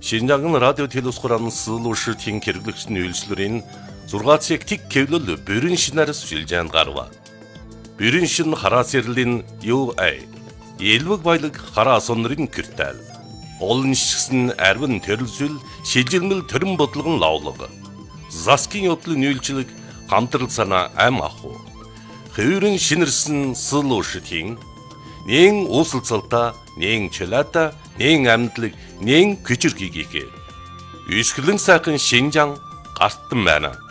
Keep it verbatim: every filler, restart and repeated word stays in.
Шинжаан радио телевизхуран сылууши тин хэрэглэгчний үйлчлэрийн зургаан цаг тик кевлэл бүрэн шинээр сүлжээнд гарва. Бүрэн шин хараа сэрлийн ю эй. Элвэг баялаг хараа сонрын киртэл. Олон шигсэн арвин төрөлсөл шилжилмэл төрөн бодлогон лавлага. Заскин явдлын үйлчлэг хамтрал санаа ам аху. Хэврэн шинэрсэн сылууши тин нэн уусалцалта, нэн чөлата, нэн амьдлаг, нэн күчрхийгээ. Үсгэлэн сайхан Шинжаан гартан байна.